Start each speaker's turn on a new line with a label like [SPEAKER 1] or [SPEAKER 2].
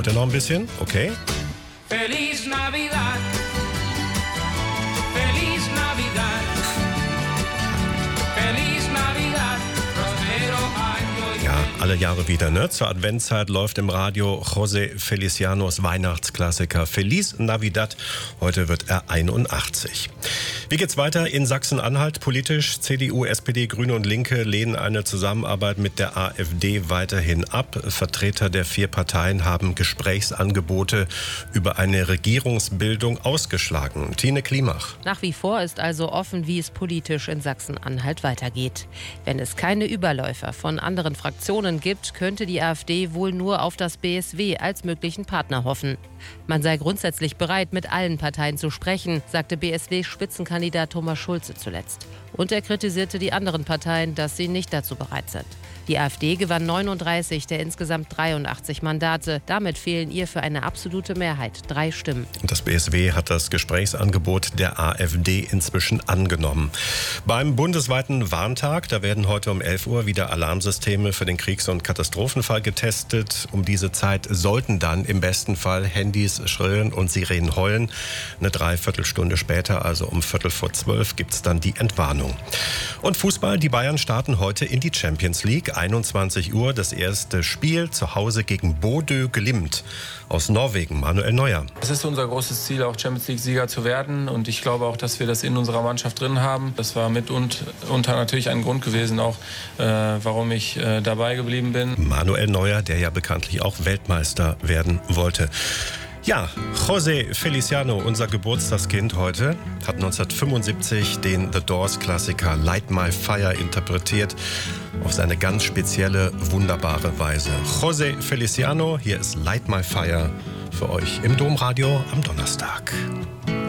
[SPEAKER 1] Wollt ihr noch ein bisschen? Okay.
[SPEAKER 2] Feliz Navidad, Feliz Navidad, Feliz Navidad, prospero año.
[SPEAKER 1] Ja, alle Jahre wieder, ne? Zur Adventszeit läuft im Radio José Felicianos Weihnachtsklassiker Feliz Navidad. Heute wird er 81. Wie geht's weiter in Sachsen-Anhalt politisch? CDU, SPD, Grüne und Linke lehnen eine Zusammenarbeit mit der AfD weiterhin ab. Vertreter der 4 Parteien haben Gesprächsangebote über eine Regierungsbildung ausgeschlagen. Tine Klimach.
[SPEAKER 3] Nach wie vor ist also offen, wie es politisch in Sachsen-Anhalt weitergeht. Wenn es keine Überläufer von anderen Fraktionen gibt, könnte die AfD wohl nur auf das BSW als möglichen Partner hoffen. Man sei grundsätzlich bereit, mit allen Parteien zu sprechen, sagte BSW-Spitzenkandidat Thomas Schulze zuletzt. Und er kritisierte die anderen Parteien, dass sie nicht dazu bereit sind. Die AfD gewann 39 der insgesamt 83 Mandate. Damit fehlen ihr für eine absolute Mehrheit 3 Stimmen.
[SPEAKER 1] Das BSW hat das Gesprächsangebot der AfD inzwischen angenommen. Beim bundesweiten Warntag, da werden heute um 11 Uhr wieder Alarmsysteme für den Kriegs- und Katastrophenfall getestet. Um diese Zeit sollten dann im besten Fall Handys schrillen und Sirenen heulen. Eine Dreiviertelstunde später, also um 11:45, gibt es dann die Entwarnung. Und Fußball, die Bayern starten heute in die Champions League. 21 Uhr das erste Spiel zu Hause gegen Bodø Glimt aus Norwegen. Manuel Neuer.
[SPEAKER 4] Es ist unser großes Ziel, auch Champions League-Sieger zu werden. Und ich glaube auch, dass wir das in unserer Mannschaft drin haben. Das war mitunter natürlich ein Grund gewesen, auch warum ich dabei geblieben bin.
[SPEAKER 1] Manuel Neuer, der ja bekanntlich auch Weltmeister werden wollte. Ja, José Feliciano, unser Geburtstagskind heute, hat 1975 den The Doors-Klassiker Light My Fire interpretiert. Auf seine ganz spezielle, wunderbare Weise. José Feliciano, hier ist Light My Fire für euch im Domradio am Donnerstag.